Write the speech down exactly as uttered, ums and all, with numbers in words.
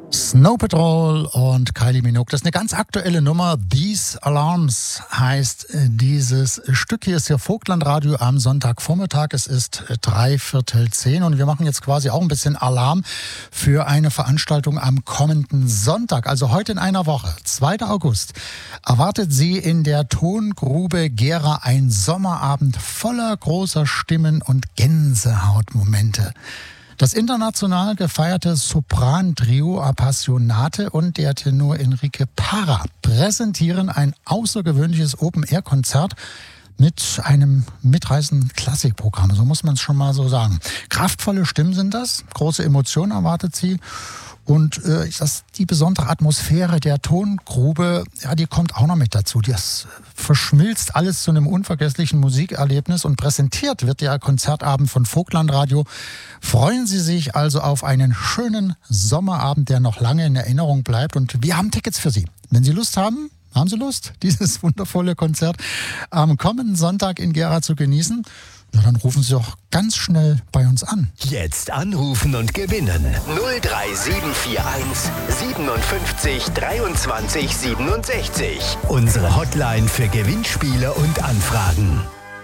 Snow Patrol und Kylie Minogue. Das ist eine ganz aktuelle Nummer. These Alarms heißt dieses Stück. Hier ist hier Vogtlandradio am Sonntagvormittag. Es ist drei Viertel zehn und wir machen jetzt quasi auch ein bisschen Alarm für eine Veranstaltung am kommenden Sonntag. Also heute in einer Woche, zweiter August, erwartet Sie in der Tongrube Gera ein Sommerabend voller großer Stimmen und Gänsehautmomente. Das international gefeierte Sopran-Trio Appassionate und der Tenor Enrique Parra präsentieren ein außergewöhnliches Open-Air-Konzert mit einem mitreißenden Klassikprogramm. So muss man es schon mal so sagen. Kraftvolle Stimmen sind das, große Emotionen erwartet sie. Und äh, das, die besondere Atmosphäre der Tongrube, ja, die kommt auch noch mit dazu. Das verschmilzt alles zu einem unvergesslichen Musikerlebnis und präsentiert wird der Konzertabend von Vogtlandradio. Freuen Sie sich also auf einen schönen Sommerabend, der noch lange in Erinnerung bleibt. Und wir haben Tickets für Sie. Wenn Sie Lust haben, haben Sie Lust, dieses wundervolle Konzert am kommenden Sonntag in Gera zu genießen? Ja, dann rufen Sie doch ganz schnell bei uns an. Jetzt anrufen und gewinnen. null drei sieben vier eins siebenundfünfzig dreiundzwanzig siebenundsechzig. Unsere Hotline für Gewinnspiele und Anfragen.